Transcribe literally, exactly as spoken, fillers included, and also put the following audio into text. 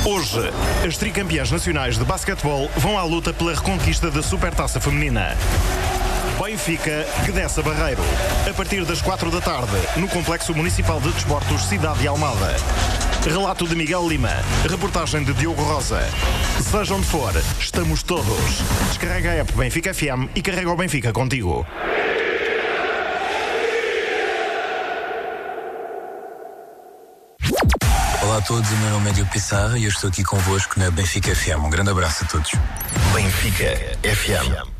Hoje, as tricampeãs nacionais de basquetebol vão à luta pela reconquista da Supertaça Feminina. Benfica, Gdessa Barreiro. A partir das quatro da tarde, no Complexo Municipal de Desportos Cidade de Almada. Relato de Miguel Lima. Reportagem de Diogo Rosa. Seja onde for, estamos todos. Descarrega a app Benfica F M e carrega o Benfica contigo. Olá a todos, o meu nome é Diogo Pissarra e eu estou aqui convosco na Benfica F M. Um grande abraço a todos. Benfica F M.